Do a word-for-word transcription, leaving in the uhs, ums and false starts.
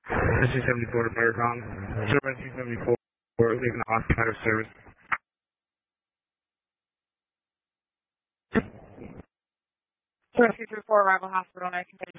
S C seventy-four to Firecom. Server S C seventy-four, leaving the hospital out of service. Rescue through four, Arrival Hospital, nineteen